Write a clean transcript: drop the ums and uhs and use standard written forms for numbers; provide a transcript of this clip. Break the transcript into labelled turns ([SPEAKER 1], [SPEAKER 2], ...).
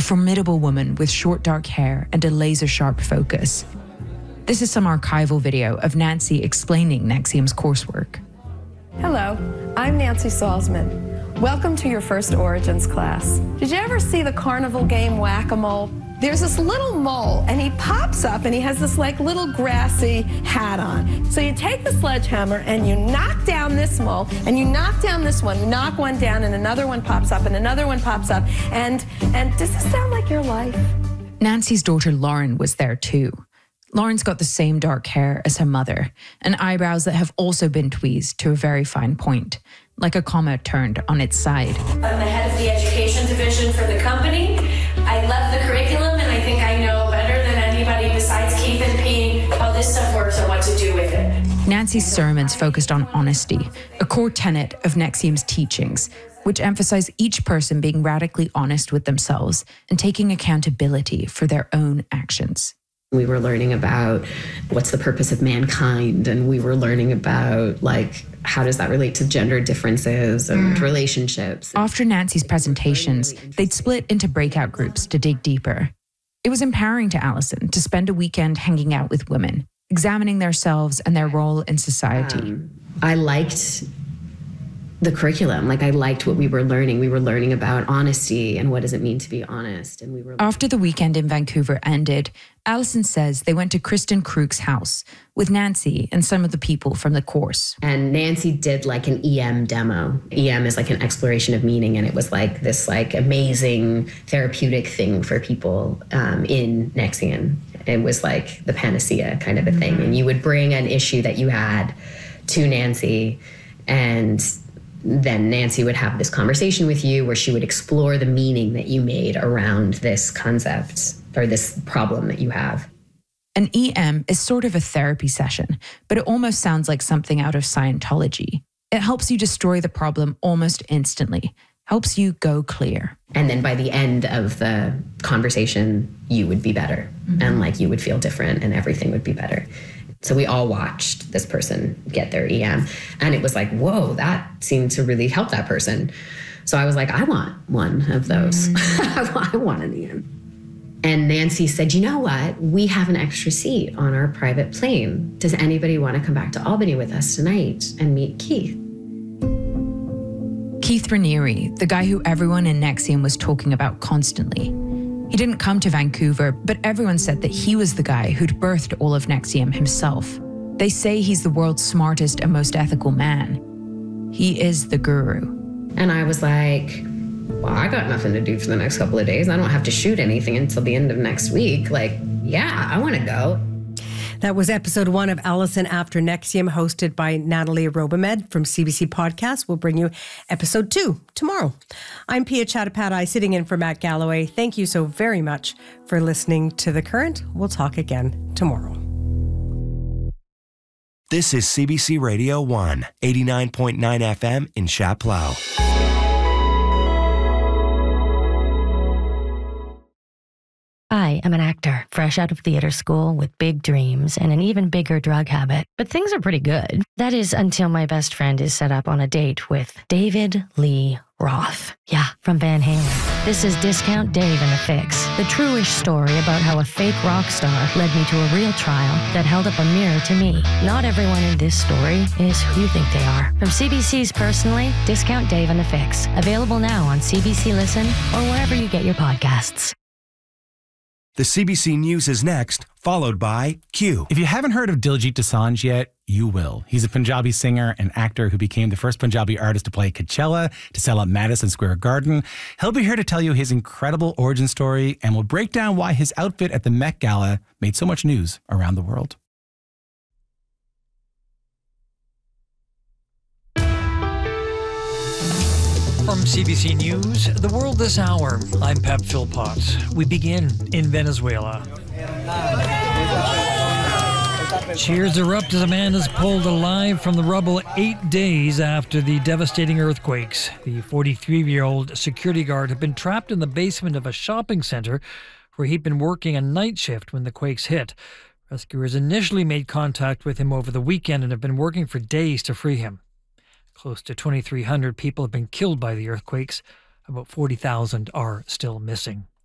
[SPEAKER 1] formidable woman with short dark hair and a laser-sharp focus. This is some archival video of Nancy explaining NXIVM's coursework.
[SPEAKER 2] Hello, I'm Nancy Salzman. Welcome to your first Origins class. Did you ever see the carnival game Whack-A-Mole? There's this little mole, and he pops up, and he has this like little grassy hat on. So you take the sledgehammer, and you knock down this mole, and you knock down this one. You knock one down, and another one pops up, and another one pops up. And does this sound like your life?
[SPEAKER 1] Nancy's daughter Lauren was there too. Lauren's got the same dark hair as her mother, and eyebrows that have also been tweezed to a very fine point, like a comma turned on its side.
[SPEAKER 3] I'm the head of the education division for the company. I love the curriculum, and I think I know better than anybody besides Keith and Pete how this stuff works and what to do with it.
[SPEAKER 1] Nancy's sermons focused on honesty, a core tenet of NXIVM's teachings, which emphasize each person being radically honest with themselves and taking accountability for their own actions.
[SPEAKER 4] We were learning about what's the purpose of mankind, and we were learning about, like, how does that relate to gender differences and relationships.
[SPEAKER 1] After Nancy's presentations, they'd split into breakout groups to dig deeper. It was empowering to Alison to spend a weekend hanging out with women, examining themselves and their role in society.
[SPEAKER 4] I liked the curriculum. Like, I liked what we were learning. We were learning about honesty and what does it mean to be honest. And we were
[SPEAKER 1] After the weekend in Vancouver ended, Alison says they went to Kristen Krug's house with Nancy and some of the people from the course.
[SPEAKER 4] And Nancy did like an EM demo. EM is like an exploration of meaning, and it was like this like amazing therapeutic thing for people in NXIVM. It was like the panacea kind of a thing. And you would bring an issue that you had to Nancy, and then Nancy would have this conversation with you where she would explore the meaning that you made around this concept or this problem that you have.
[SPEAKER 1] An EM is sort of a therapy session, but it almost sounds like something out of Scientology. It helps you destroy the problem almost instantly, helps you go clear.
[SPEAKER 4] And then by the end of the conversation, you would be better and like you would feel different and everything would be better. So we all watched this person get their EM, and it was like, whoa, that seemed to really help that person. So I was like, I want one of those. I want an EM. And Nancy said, you know what? We have an extra seat on our private plane. Does anybody want to come back to Albany with us tonight and meet Keith?
[SPEAKER 1] Keith Raniere, the guy who everyone in NXIVM was talking about constantly. He didn't come to Vancouver, but everyone said that he was the guy who'd birthed all of NXIVM himself. They say he's the world's smartest and most ethical man. He is the guru.
[SPEAKER 4] And I was like, well, I got nothing to do for the next couple of days. I don't have to shoot anything until the end of next week. Like, yeah, I want to go.
[SPEAKER 5] That was episode 1 of Alison After NXIVM, hosted by Natalie Robimed from CBC Podcast. We'll bring you episode 2 tomorrow. I'm Pia Chattopadhyay, sitting in for Matt Galloway. Thank you so very much for listening to The Current. We'll talk again tomorrow.
[SPEAKER 6] This is CBC Radio 1, 89.9 FM in Chapleau.
[SPEAKER 7] I am an actor, fresh out of theater school with big dreams and an even bigger drug habit. But things are pretty good. That is until my best friend is set up on a date with David Lee Roth. Yeah, from Van Halen. This is Discount Dave and the Fix, the true-ish story about how a fake rock star led me to a real trial that held up a mirror to me. Not everyone in this story is who you think they are. From CBC's Personally, Discount Dave and the Fix. Available now on CBC Listen or wherever you get your podcasts.
[SPEAKER 6] The CBC News is next, followed by Q.
[SPEAKER 8] If you haven't heard of Diljit Dosanjh yet, you will. He's a Punjabi singer and actor who became the first Punjabi artist to play Coachella, to sell out Madison Square Garden. He'll be here to tell you his incredible origin story, and will break down why his outfit at the Met Gala made so much news around the world.
[SPEAKER 9] From CBC News, The World This Hour, I'm Pep Philpott. We begin in Venezuela. Cheers erupt as a man is pulled alive from the rubble 8 days after the devastating earthquakes. The 43-year-old security guard had been trapped in the basement of a shopping center where he'd been working a night shift when the quakes hit. Rescuers initially made contact with him over the weekend and have been working for days to free him. Close to 2,300 people have been killed by the earthquakes. About 40,000 are still missing.